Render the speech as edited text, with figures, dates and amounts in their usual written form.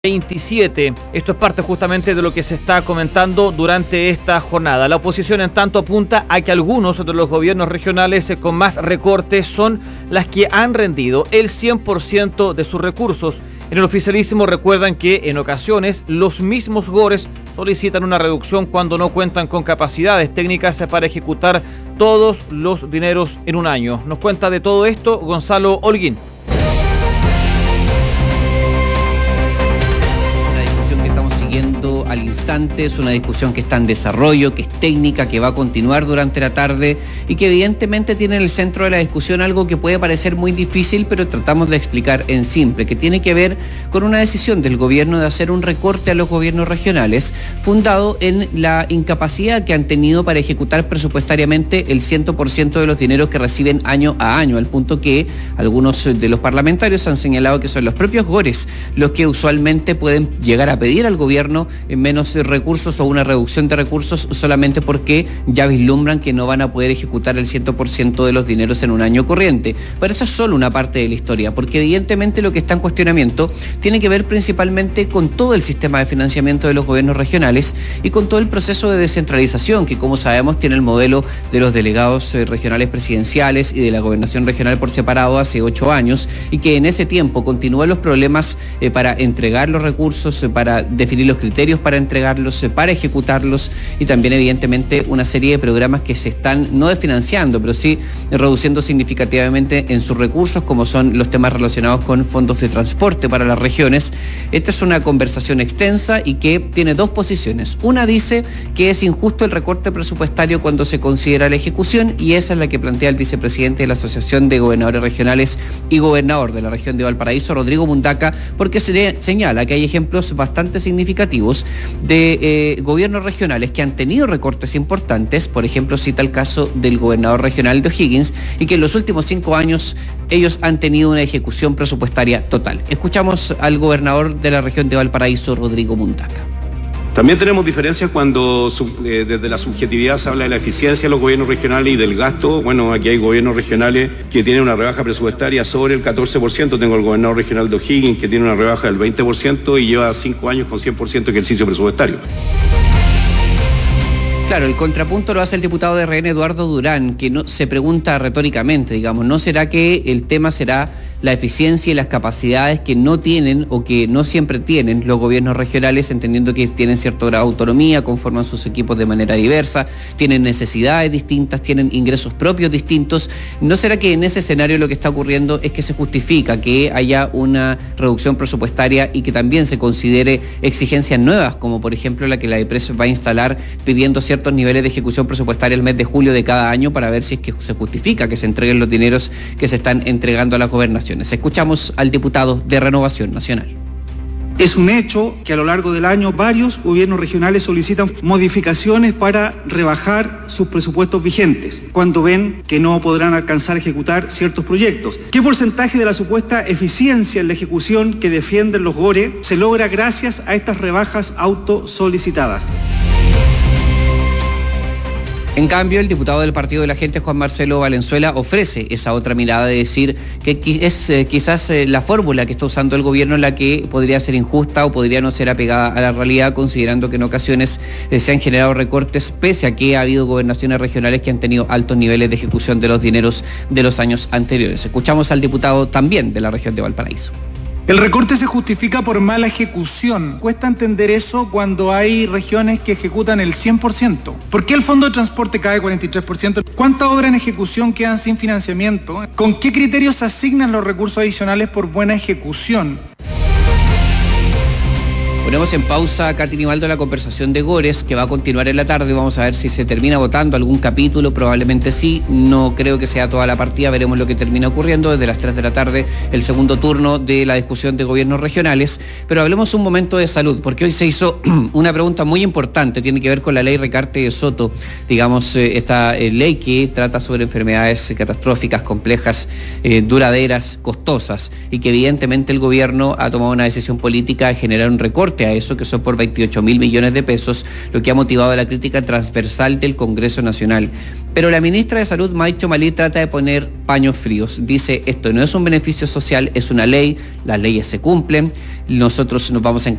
27. Esto es parte justamente de lo que se está comentando durante esta jornada. La oposición en tanto apunta a que algunos de los gobiernos regionales con más recortes son las que han rendido el 100% de sus recursos. En el oficialismo recuerdan que en ocasiones los mismos GORES solicitan una reducción cuando no cuentan con capacidades técnicas para ejecutar todos los dineros en un año. Nos cuenta de todo esto Gonzalo Holguín. Al instante, es una discusión que está en desarrollo, que es técnica, que va a continuar durante la tarde y que evidentemente tiene en el centro de la discusión algo que puede parecer muy difícil, pero tratamos de explicar en simple, que tiene que ver con una decisión del gobierno de hacer un recorte a los gobiernos regionales, fundado en la incapacidad que han tenido para ejecutar presupuestariamente el 100% de los dineros que reciben año a año, al punto que algunos de los parlamentarios han señalado que son los propios GORES los que usualmente pueden llegar a pedir al gobierno menos recursos o una reducción de recursos solamente porque ya vislumbran que no van a poder ejecutar el 100% de los dineros en un año corriente. Pero esa es solo una parte de la historia, porque evidentemente lo que está en cuestionamiento tiene que ver principalmente con todo el sistema de financiamiento de los gobiernos regionales y con todo el proceso de descentralización que, como sabemos, tiene el modelo de los delegados regionales presidenciales y de la gobernación regional por separado hace 8 años y que en ese tiempo continúan los problemas para entregar los recursos, para definir los criterios para entregarlos, para ejecutarlos y también evidentemente una serie de programas que se están no desfinanciando, pero sí reduciendo significativamente en sus recursos, como son los temas relacionados con fondos de transporte para las regiones. Esta es una conversación extensa y que tiene dos posiciones. Una dice que es injusto el recorte presupuestario cuando se considera la ejecución y esa es la que plantea el vicepresidente de la Asociación de Gobernadores Regionales y gobernador de la región de Valparaíso, Rodrigo Mundaca, porque se señala que hay ejemplos bastante significativos de gobiernos regionales que han tenido recortes importantes. Por ejemplo, cita el caso del gobernador regional de O'Higgins y que en los últimos 5 años ellos han tenido una ejecución presupuestaria total. Escuchamos al gobernador de la región de Valparaíso, Rodrigo Mundaca. También tenemos diferencias cuando desde la subjetividad se habla de la eficiencia de los gobiernos regionales y del gasto. Bueno, aquí hay gobiernos regionales que tienen una rebaja presupuestaria sobre el 14%. Tengo el gobernador regional de O'Higgins que tiene una rebaja del 20% y lleva 5 años con 100% de ejercicio presupuestario. Claro, el contrapunto lo hace el diputado de RN, Eduardo Durán, que no, se pregunta retóricamente, digamos, ¿no será que el tema será la eficiencia y las capacidades que no tienen o que no siempre tienen los gobiernos regionales, entendiendo que tienen cierto grado de autonomía, conforman sus equipos de manera diversa, tienen necesidades distintas, tienen ingresos propios distintos? ¿No será que en ese escenario lo que está ocurriendo es que se justifica que haya una reducción presupuestaria y que también se considere exigencias nuevas, como por ejemplo la que la EPRES va a instalar pidiendo ciertos niveles de ejecución presupuestaria el mes de julio de cada año para ver si es que se justifica que se entreguen los dineros que se están entregando a las gobernaciones? Escuchamos al diputado de Renovación Nacional. Es un hecho que a lo largo del año varios gobiernos regionales solicitan modificaciones para rebajar sus presupuestos vigentes, cuando ven que no podrán alcanzar a ejecutar ciertos proyectos. ¿Qué porcentaje de la supuesta eficiencia en la ejecución que defienden los GORE se logra gracias a estas rebajas autosolicitadas? En cambio, el diputado del Partido de la Gente, Juan Marcelo Valenzuela, ofrece esa otra mirada de decir que es quizás la fórmula que está usando el gobierno la que podría ser injusta o podría no ser apegada a la realidad, considerando que en ocasiones se han generado recortes pese a que ha habido gobernaciones regionales que han tenido altos niveles de ejecución de los dineros de los años anteriores. Escuchamos al diputado también de la región de Valparaíso. El recorte se justifica por mala ejecución. Cuesta entender eso cuando hay regiones que ejecutan el 100%. ¿Por qué el fondo de transporte cae 43%? ¿Cuántas obras en ejecución quedan sin financiamiento? ¿Con qué criterios se asignan los recursos adicionales por buena ejecución? Ponemos en pausa, Katy Nivaldo, la conversación de GORES, que va a continuar en la tarde. Vamos a ver si se termina votando algún capítulo, probablemente sí. No creo que sea toda la partida, veremos lo que termina ocurriendo. Desde las 3 de la tarde, el segundo turno de la discusión de gobiernos regionales. Pero hablemos un momento de salud, porque hoy se hizo una pregunta muy importante, tiene que ver con la ley Recarte de Soto. Digamos, esta ley que trata sobre enfermedades catastróficas, complejas, duraderas, costosas, y que evidentemente el gobierno ha tomado una decisión política de generar un recorte aporte a eso, que son por 28.000 millones de pesos, lo que ha motivado la crítica transversal del Congreso Nacional. Pero la ministra de Salud, Maicho Malí, trata de poner paños fríos. Dice, esto no es un beneficio social, es una ley, las leyes se cumplen, nosotros nos vamos a